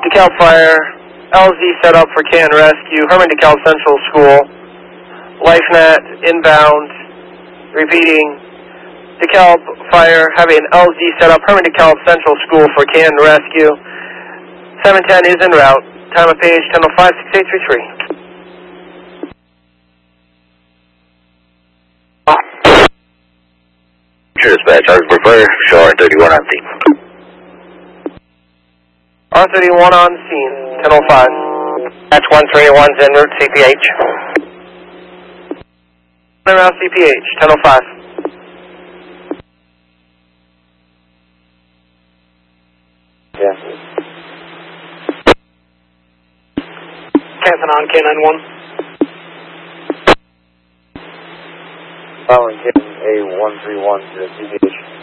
DeKalb Fire, LZ set up for can rescue, Herman DeKalb Central School, LifeNet inbound, repeating, DeKalb Fire having LZ set up, Herman DeKalb Central School for can rescue, 710 is en route, time of page 10:05, 6833. Dispatch, Harrisburg Fire, show R31 on scene. R31 on scene, 10:05. That's 131's en route, CPH. Around CPH, 10:05. Yeah. Passing on K91. Following A131 to CPH.